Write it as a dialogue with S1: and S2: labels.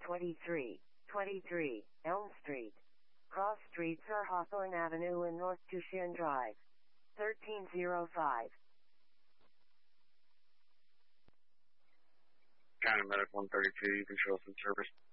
S1: 2323 Elm Street. Cross streets are Hawthorne Avenue and North Tushin Drive. 1305.
S2: County Medic 132, you can show up in service.